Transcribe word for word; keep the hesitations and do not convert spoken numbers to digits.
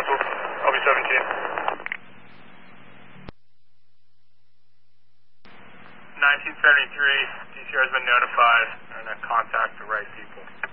canceled. I'll be seventeen. nineteen seventy-three, D C R has been notified, and then contact the right people.